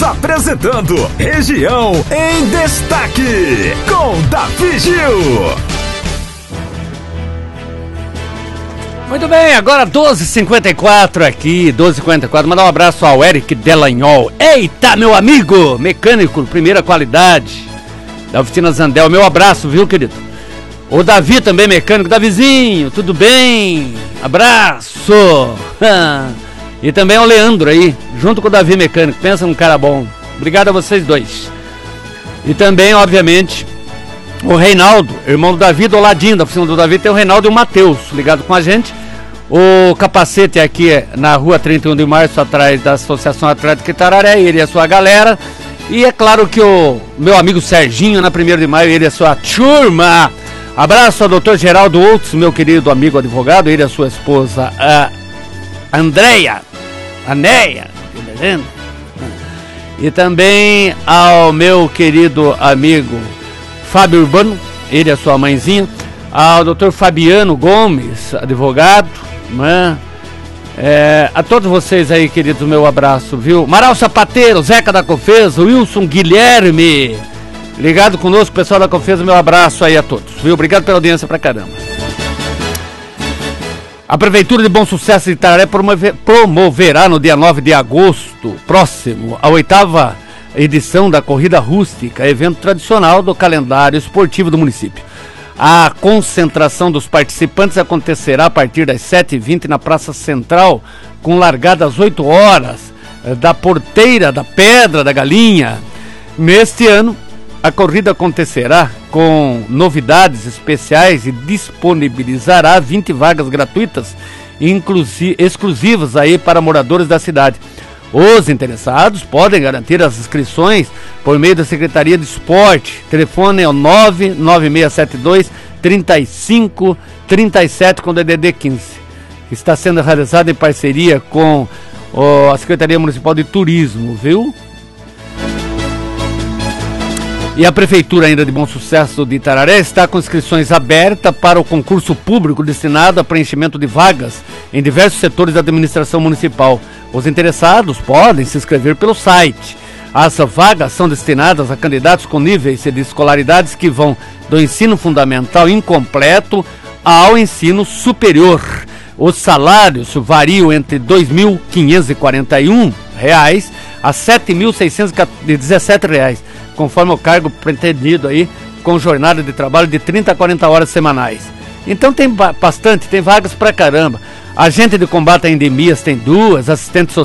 apresentando Região em Destaque, com Davi Gil. Muito bem, agora 12h54 aqui, 12h54. Mandar um abraço ao Eric Delanhol. Eita, meu amigo, mecânico, primeira qualidade, da oficina Zandel. Meu abraço, viu, querido? O Davi também, mecânico. Davizinho, tudo bem? Abraço. E também ao Leandro aí, junto com o Davi mecânico. Pensa num cara bom. Obrigado a vocês dois. E também, obviamente, o Reinaldo, irmão do Davi, do ladinho da oficina do Davi, tem o Reinaldo e o Matheus ligado com a gente. O Capacete aqui na rua 31 de março, atrás da Associação Atlética Itararé, ele e a sua galera. E é claro que o meu amigo Serginho, na 1º de maio, ele e a sua turma. Abraço ao Dr. Geraldo Outros, meu querido amigo advogado, ele e a sua esposa, a Andréia, e também ao meu querido amigo Fábio Urbano, ele e a sua mãezinha, ao Dr. Fabiano Gomes, advogado, né? A todos vocês aí, queridos, meu abraço, viu? Maral Sapateiro, Zeca da Cofesa, Wilson Guilherme, ligado conosco, pessoal da Cofesa, meu abraço aí a todos, viu? Obrigado pela audiência pra caramba. A Prefeitura de Bom Sucesso de Itararé promoverá no dia 9 de agosto próximo a 8ª edição da Corrida Rústica, evento tradicional do calendário esportivo do município. A concentração dos participantes acontecerá a partir das 7h20 na Praça Central, com largada às 8 horas da Porteira da Pedra da Galinha. Neste ano, a corrida acontecerá com novidades especiais e disponibilizará 20 vagas gratuitas, exclusivas aí para moradores da cidade. Os interessados podem garantir as inscrições por meio da Secretaria de Esporte. Telefone é o 99672-3537 com DDD 15. Está sendo realizado em parceria com a Secretaria Municipal de Turismo, viu? E a Prefeitura ainda de Bom Sucesso de Itararé está com inscrições abertas para o concurso público destinado a preenchimento de vagas em diversos setores da administração municipal. Os interessados podem se inscrever pelo site. As vagas são destinadas a candidatos com níveis de escolaridades que vão do ensino fundamental incompleto ao ensino superior. Os salários variam entre R$ 2.541 a R$ 7.617, conforme o cargo pretendido aí, com jornada de trabalho de 30 a 40 horas semanais. Então tem bastante, tem vagas pra caramba. Agente de combate a endemias tem 2, assistente social